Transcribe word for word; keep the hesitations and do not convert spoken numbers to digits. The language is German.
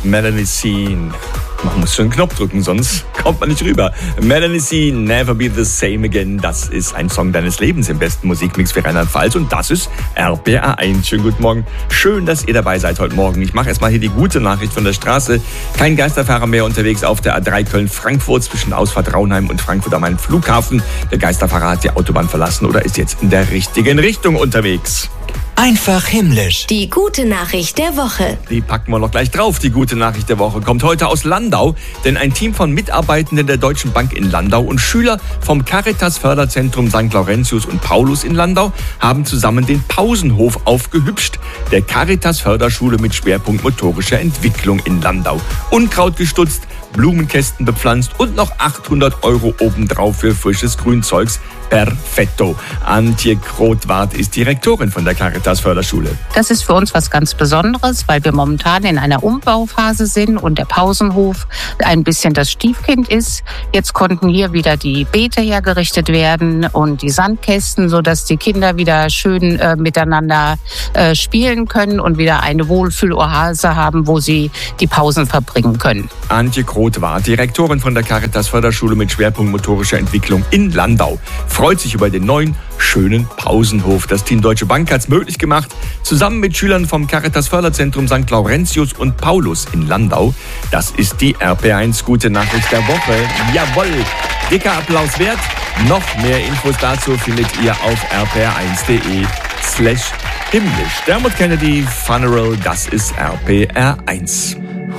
Melanie C. Man muss schon einen Knopf drücken, sonst kommt man nicht rüber. Melanie C. Never Be the Same Again. Das ist ein Song deines Lebens im besten Musikmix für Rheinland-Pfalz. Und das ist R P R eins. Schönen guten Morgen. Schön, dass ihr dabei seid heute Morgen. Ich mache erstmal hier die gute Nachricht von der Straße. Kein Geisterfahrer mehr unterwegs auf der A drei Köln-Frankfurt zwischen Ausfahrt Raunheim und Frankfurt am Main Flughafen. Der Geisterfahrer hat die Autobahn verlassen oder ist jetzt in der richtigen Richtung unterwegs. Einfach himmlisch. Die gute Nachricht der Woche. Die packen wir noch gleich drauf. Die gute Nachricht der Woche kommt heute aus Landau. Denn ein Team von Mitarbeitenden der Deutschen Bank in Landau und Schüler vom Caritas Förderzentrum Sankt Laurentius und Paulus in Landau haben zusammen den Pausenhof aufgehübscht. Der Caritas Förderschule mit Schwerpunkt motorischer Entwicklung in Landau. Unkraut gestutzt, Blumenkästen bepflanzt und noch achthundert Euro obendrauf für frisches Grünzeugs. Perfetto. Antje Krotwart ist Direktorin von der Caritas Förderschule. Das ist für uns was ganz Besonderes, weil wir momentan in einer Umbauphase sind und der Pausenhof ein bisschen das Stiefkind ist. Jetzt konnten hier wieder die Beete hergerichtet werden und die Sandkästen, sodass die Kinder wieder schön äh, miteinander äh, spielen können und wieder eine Wohlfühloase haben, wo sie die Pausen verbringen können. Antje Krotwart, Direktorin von der Caritas Förderschule mit Schwerpunkt motorischer Entwicklung in Landau, freut sich über den neuen, schönen Pausenhof. Das Team Deutsche Bank hat es möglich gemacht, zusammen mit Schülern vom Caritas Förderzentrum Sankt Laurentius und Paulus in Landau. Das ist die R P R eins Gute Nachricht der Woche. Jawohl, dicker Applaus wert. Noch mehr Infos dazu findet ihr auf r p r eins punkt d e slash himmlisch. Dermot Kennedy, Funeral, das ist R P R eins.